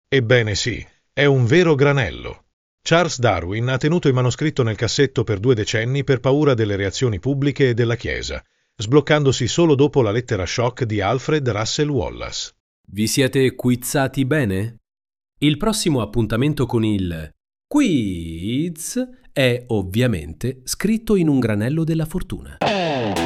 Ebbene sì, è un vero granello. Charles Darwin ha tenuto il manoscritto nel cassetto per 2 decenni per paura delle reazioni pubbliche e della Chiesa, sbloccandosi solo dopo la lettera shock di Alfred Russel Wallace. Vi siete quizzati bene? Il prossimo appuntamento con il quiz è ovviamente scritto in un granello della fortuna.